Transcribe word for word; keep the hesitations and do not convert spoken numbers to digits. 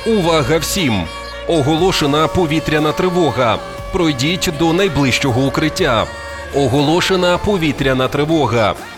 Увага всім! Оголошена повітряна тривога. Пройдіть до найближчого укриття. Оголошена повітряна тривога.